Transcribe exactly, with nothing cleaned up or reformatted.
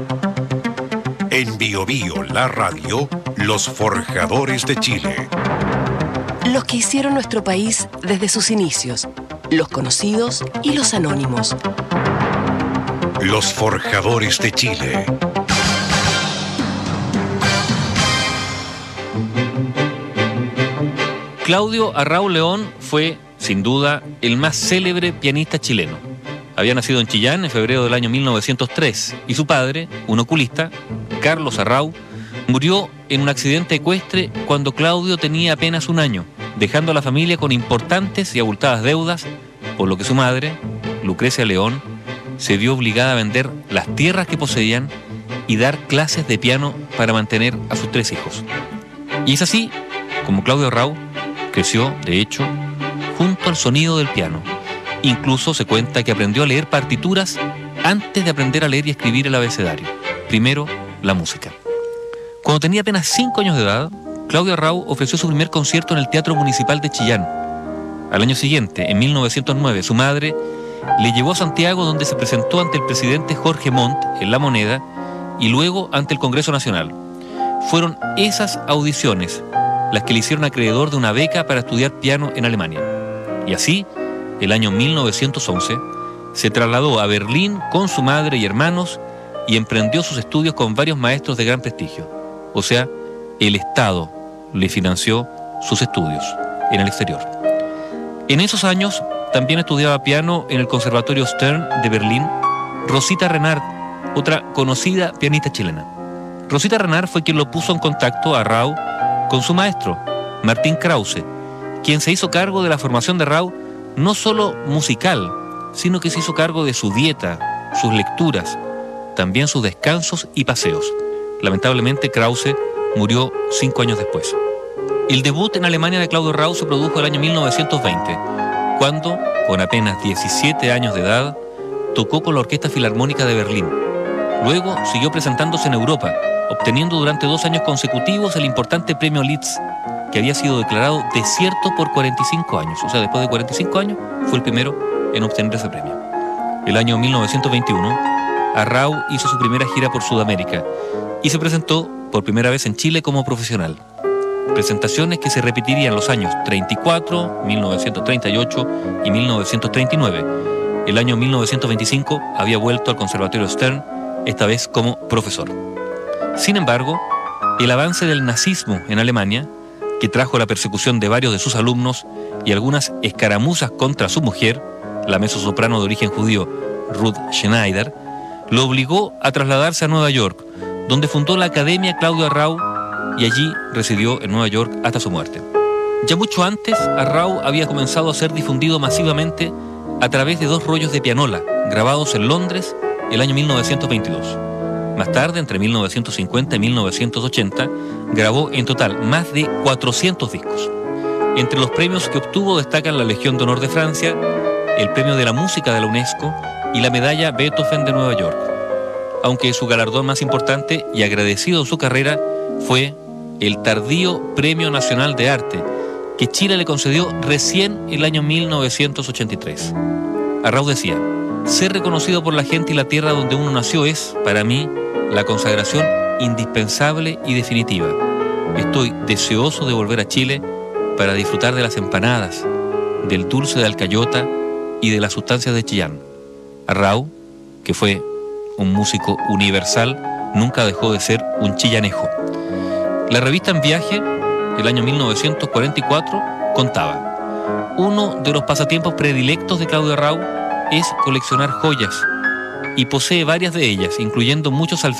En Bio Bio, la radio, los forjadores de Chile. Los que hicieron nuestro país desde sus inicios, los conocidos y los anónimos. Los forjadores de Chile. Claudio Arrau León fue, sin duda, el más célebre pianista chileno. Había nacido en Chillán en febrero del año mil novecientos tres y su padre, un oculista, Carlos Arrau, murió en un accidente ecuestre cuando Claudio tenía apenas un año, dejando a la familia con importantes y abultadas deudas, por lo que su madre, Lucrecia León, se vio obligada a vender las tierras que poseían y dar clases de piano para mantener a sus tres hijos. Y es así como Claudio Arrau creció, de hecho, junto al sonido del piano. Incluso se cuenta que aprendió a leer partituras antes de aprender a leer y escribir el abecedario. Primero, la música. Cuando tenía apenas cinco años de edad, Claudio Arrau ofreció su primer concierto en el Teatro Municipal de Chillán. Al año siguiente, en mil novecientos nueve, su madre le llevó a Santiago, donde se presentó ante el presidente Jorge Montt en La Moneda y luego ante el Congreso Nacional. Fueron esas audiciones las que le hicieron acreedor de una beca para estudiar piano en Alemania. Y así, el año mil novecientos once, se trasladó a Berlín con su madre y hermanos y emprendió sus estudios con varios maestros de gran prestigio. O sea, el Estado le financió sus estudios en el exterior. En esos años también estudiaba piano en el Conservatorio Stern de Berlín Rosita Renard, otra conocida pianista chilena. Rosita Renard fue quien lo puso en contacto a Arrau con su maestro, Martín Krause, quien se hizo cargo de la formación de Arrau no solo musical, sino que se hizo cargo de su dieta, sus lecturas, también sus descansos y paseos. Lamentablemente, Krause murió cinco años después. El debut en Alemania de Claudio Arrau se produjo el año mil novecientos veinte, cuando, con apenas diecisiete años de edad, tocó con la Orquesta Filarmónica de Berlín. Luego siguió presentándose en Europa, obteniendo durante dos años consecutivos el importante premio Liszt, que había sido declarado desierto por cuarenta y cinco años. O sea, después de cuarenta y cinco años, fue el primero en obtener ese premio. El año mil novecientos veintiuno, Arrau hizo su primera gira por Sudamérica y se presentó por primera vez en Chile como profesional. Presentaciones que se repetirían los años treinta y cuatro, mil novecientos treinta y ocho y mil novecientos treinta y nueve. El año mil novecientos veinticinco había vuelto al Conservatorio Stern, esta vez como profesor. Sin embargo, el avance del nazismo en Alemania, que trajo la persecución de varios de sus alumnos y algunas escaramuzas contra su mujer, la mezzosoprano de origen judío Ruth Schneider, lo obligó a trasladarse a Nueva York, donde fundó la Academia Claudio Arrau y allí residió en Nueva York hasta su muerte. Ya mucho antes, Arrau había comenzado a ser difundido masivamente a través de dos rollos de pianola, grabados en Londres el año mil novecientos veintidós. Más tarde, entre mil novecientos cincuenta y mil novecientos ochenta, grabó en total más de cuatrocientos discos. Entre los premios que obtuvo destacan la Legión de Honor de Francia, el Premio de la Música de la UNESCO y la Medalla Beethoven de Nueva York. Aunque su galardón más importante y agradecido en su carrera fue el tardío Premio Nacional de Arte, que Chile le concedió recién el año mil novecientos ochenta y tres. Arrau decía: ser reconocido por la gente y la tierra donde uno nació es, para mí, la consagración indispensable y definitiva. Estoy deseoso de volver a Chile para disfrutar de las empanadas, del dulce de alcayota y de las sustancias de Chillán. Arrau, que fue un músico universal, nunca dejó de ser un chillanejo. La revista En Viaje, el año mil novecientos cuarenta y cuatro, contaba: uno de los pasatiempos predilectos de Claudio Arrau es coleccionar joyas y posee varias de ellas, incluyendo muchos alfileres